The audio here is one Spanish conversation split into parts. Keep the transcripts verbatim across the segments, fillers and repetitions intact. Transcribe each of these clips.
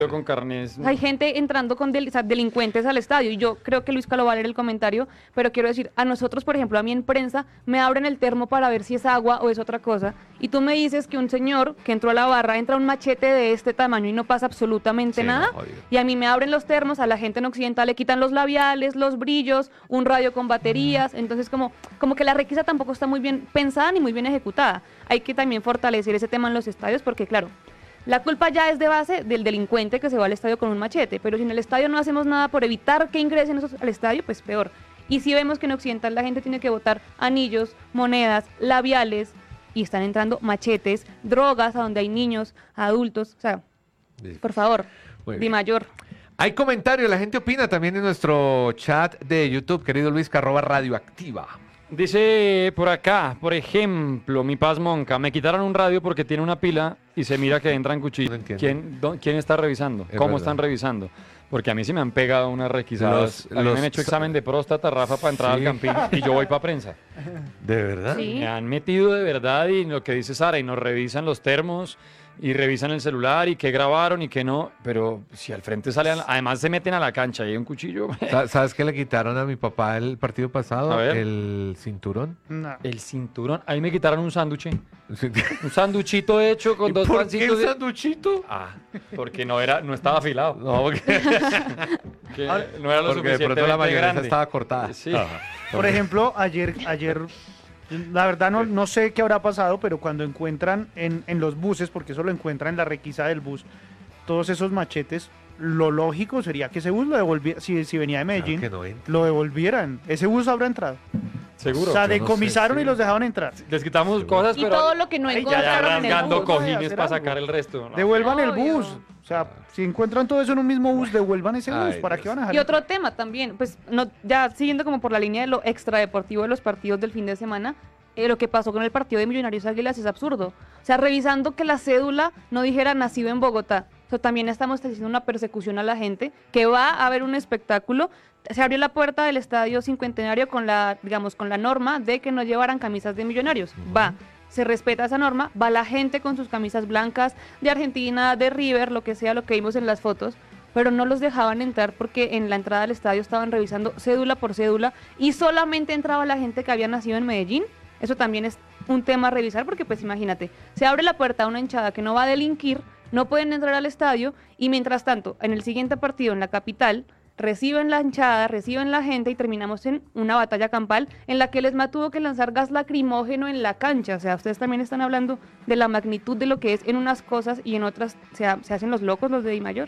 con carnes. Hay gente entrando con del, o sea, delincuentes al estadio y yo creo que Luisca lo va a leer el comentario, pero quiero decir, a nosotros, por ejemplo, a mí en prensa me abren el termo para ver si es agua o es otra cosa y tú me dices que un señor que entró a la barra entra un machete de este tamaño y no pasa absolutamente Sí, nada no, y a mí me abren los termos, a la gente en Occidental le quitan los labiales, los brillos, un radio con baterías, entonces como, como que la requisa tampoco está muy bien pensada ni muy bien ejecutada. Hay que también fortalecer ese tema en los estadios porque claro, la culpa ya es de base del delincuente que se va al estadio con un machete, pero si en el estadio no hacemos nada por evitar que ingresen esos al estadio, pues peor. Y si vemos que en Occidental la gente tiene que botar anillos, monedas, labiales, y están entrando machetes, drogas a donde hay niños, adultos, o sea, por favor, Di Mayor. Hay comentarios, la gente opina también en nuestro chat de YouTube, querido Luis Carroba Radioactiva. Dice por acá, por ejemplo, mi Paz Monca, me quitaron un radio porque tiene una pila y se mira que entran cuchillos. No entiendo. ¿Quién, do- ¿Quién está revisando? Es ¿Cómo verdad. están revisando? Porque a mí sí me han pegado unas requisadas. Los- a mí los- me han hecho examen de próstata, Rafa, para entrar Sí. al campín y yo voy para prensa. ¿De verdad? Sí. Me han metido de verdad y lo que dice Sara, y nos revisan los termos y revisan el celular y qué grabaron y qué no, pero si al frente sale, a- además se meten a la cancha y hay un cuchillo. Sa- ¿Sabes qué le quitaron a mi papá el partido pasado? A ver. El cinturón. No. El cinturón, ahí me quitaron un sándwich, un sanduchito hecho con dos ¿Por qué pancitos el de... sanduchito? Ah, porque no era, no estaba afilado. No, porque, Que no era lo porque de pronto la suficientemente mayonesa grande. estaba cortada. Sí. Por ejemplo, ayer, ayer, la verdad no, no sé qué habrá pasado, pero cuando encuentran en, en los buses, porque eso lo encuentran en la requisa del bus, todos esos machetes, lo lógico sería que ese bus lo devolviera, si, si venía de Medellín, que no entra. lo devolvieran. Ese bus habrá entrado. Seguro. O sea, Yo no sé, decomisaron sí. y los dejaron entrar. Les quitamos cosas, Y pero todo lo que no Ay, ya, ya, ya encontraron en el rasgando bus. co- cojines hacer para algo. sacar el resto. ¿no? Devuelvan el Obvio. bus. O sea, si encuentran todo eso en un mismo bus, devuelvan ese bus. Ay, ¿Para Dios. qué van a dejar? Y otro tema también, pues no, ya siguiendo como por la línea de lo extradeportivo de los partidos del fin de semana, eh, lo que pasó con el partido de Millonarios Águilas es absurdo. O sea, revisando que la cédula no dijera nacido en Bogotá. O sea, también estamos haciendo una persecución a la gente, que va a haber un espectáculo. Se abrió la puerta del Estadio Cincuentenario con la, digamos, con la norma de que no llevaran camisas de Millonarios. Va, se respeta esa norma, va la gente con sus camisas blancas de Argentina, de River, lo que sea, lo que vimos en las fotos, pero no los dejaban entrar porque en la entrada al estadio estaban revisando cédula por cédula y solamente entraba la gente que había nacido en Medellín. Eso también es un tema a revisar porque, pues imagínate, se abre la puerta a una hinchada que no va a delinquir, no pueden entrar al estadio y mientras tanto, en el siguiente partido en la capital, reciben la hinchada, reciben la gente y terminamos en una batalla campal en la que el ESMA tuvo que lanzar gas lacrimógeno en la cancha. O sea, ustedes también están hablando de la magnitud de lo que es en unas cosas y en otras se, ha- se hacen los locos los de Di Mayor.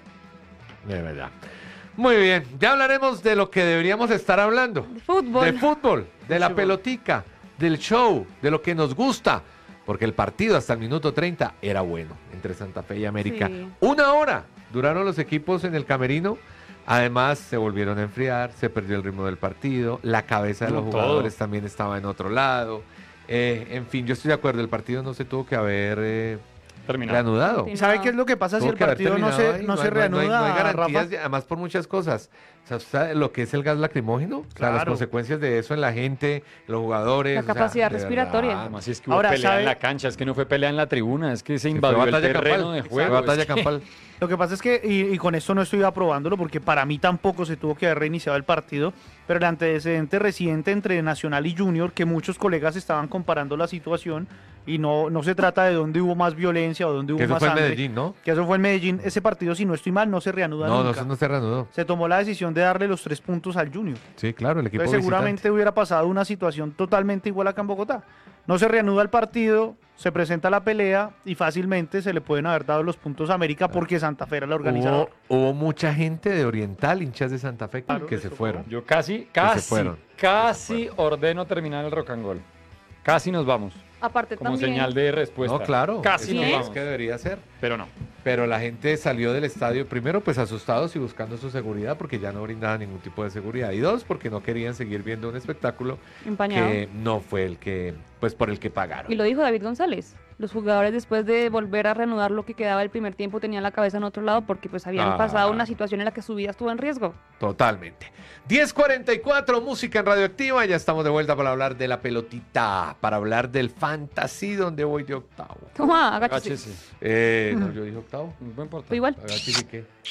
De verdad. Muy bien, ya hablaremos de lo que deberíamos estar hablando. De fútbol. De fútbol, de la pelotica, del show, de lo que nos gusta. Porque el partido hasta el minuto treinta era bueno entre Santa Fe y América. Sí. Una hora duraron los equipos en el camerino. Además, se volvieron a enfriar, se perdió el ritmo del partido. La cabeza de No, los todo. jugadores también estaba en otro lado. Eh, en fin, yo estoy de acuerdo, el partido no se tuvo que haber eh, Terminado. reanudado. Sí. ¿Y sabe qué es lo que pasa si Tuvo el que haber partido no terminado se, ahí, no se hay- hay- reanuda, no hay garantías, Rafa? de- además por muchas cosas. O sea, ¿sabe lo que es el gas lacrimógeno? O sea, las Claro. consecuencias de eso en la gente, los jugadores. La o sea, capacidad de respiratoria. verdad. Además, es que hubo Ahora, pelea ¿sabe? en la cancha, es que no fue pelea en la tribuna, es que se Sí, fue invadió el batalla terreno campal. de Fue juego. batalla es que- campal. Lo que pasa es que, y, y con esto no estoy aprobándolo, porque para mí tampoco se tuvo que haber reiniciado el partido, pero el antecedente reciente entre Nacional y Junior, que muchos colegas estaban comparando la situación, y no, no se trata de dónde hubo más violencia o dónde hubo Que eso más fue en sangre. Medellín, ¿no? Que eso fue en Medellín. Ese partido, si no estoy mal, no se reanuda No, no, nunca. eso no se reanudó. Se tomó la decisión de darle los tres puntos al Junior. Sí, claro, el equipo Entonces seguramente visitante. hubiera pasado una situación totalmente igual acá en Bogotá. No se reanuda el partido, se presenta la pelea y fácilmente se le pueden haber dado los puntos a América porque Santa Fe era el organizador. Hubo, hubo mucha gente de Oriental, hinchas de Santa Fe, que- Claro, que les se tocó. fueron. Yo casi, se casi, fueron. casi ordeno terminar el rock and roll. Casi nos vamos. Aparte Como también. señal de respuesta. No, claro, Casi es nos que, vamos. es que debería ser. Pero no. Pero la gente salió del estadio, primero, pues asustados y buscando su seguridad, porque ya no brindaban ningún tipo de seguridad. Y dos, porque no querían seguir viendo un espectáculo Empañado. que no fue el que, pues por el que pagaron. Y lo dijo David González. Los jugadores después de volver a reanudar lo que quedaba del primer tiempo tenían la cabeza en otro lado porque pues habían Ah. pasado una situación en la que su vida estuvo en riesgo. Totalmente. diez cuarenta y cuatro, música en Radioactiva. Ya estamos de vuelta para hablar de la pelotita, para hablar del fantasy donde voy de octavo. Toma, agáchese. Agáchese. Eh, no, yo dije octavo. No importa. Fue igual. Agáchese, ¿qué?